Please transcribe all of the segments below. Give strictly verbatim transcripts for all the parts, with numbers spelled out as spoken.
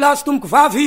lahy sy tomboko vavy.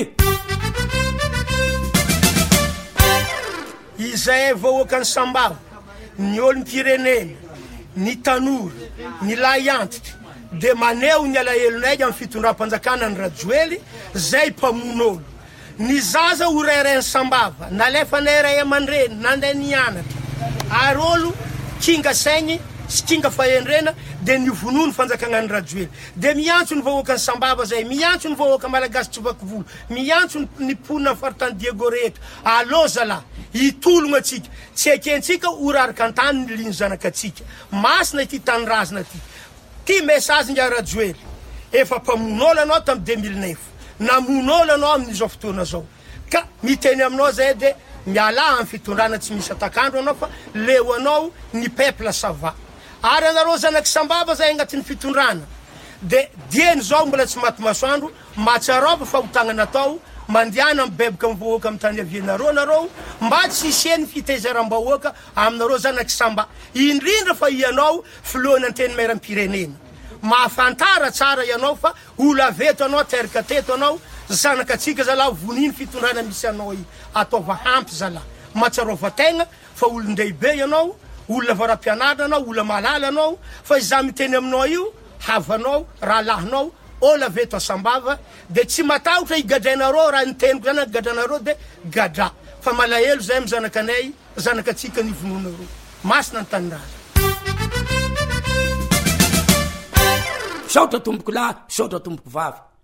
Izay vahoakany Sambava, ny olom-pirenena, ny tanora, ny lahy antitra, de maneho ny alahelonay amin'ny fitondram-panjakana ny Rajoely, zay mpamon'olo. Ny zaza ho rairay Sambava, nalefa nay ray aman-dreny, nanday nianatra. Ary olo kinga saigny sy kinga fahendrena de ny vonono fanjakana ny Rajoely. De miantso ny vahoakany Sambava zay, miantso ny vahoaka malagasy Tsovakovolo, miantso ny ponina faritany Diego rehetra. Allo zala, hitologna atsika, tsy ekentsika oraraka antany ny liny zanakatsika. Masina ity tanorazana ty. Ty message nga Rajoely, efa mpamon'olo anao tamy deux mille neuf, namon'olo anao amin'izao fotoana zao. Ka miteny aminao zay de miala amin'ny fitondrana tsy misy atakandro anao fa leo anao ny peuple sava. Ary anareo zanaky Sambava zay agnatin'ny fitondrana. De dieny zao mbola tsy maty masoandro, matsarova fa hotagnana atao, mandiana mibeboka mivoaka amin'ny tany avianareo nareo, mba tsy hisiany fitaizaram-bahoaka aminareo zanaky Samba. Indrindra fa ianao filohan'ny anteny mairaam-pirenena. Mahafantara tsara ianao fa ola veto anao, teraka teto anao, zanakatsika zala voniny fitondrana misy anao i. Ataova hampy zala. Matsarova tegna fa olon-dehibe ianao, olona varam-pianarana anao, olona malala anao, fa iza miteny aminao io, havanao, rahalahinao, ola veto a Sambava, de tsy matahotra igadrainareo raha niteniko zany gadranareo de gadra. Fa malahelo zay amin'ny zanakanay, zanakatsika ny vononareo. Masina ny taniraza. Saotra tomboko lahy, saotra tomboko vavy.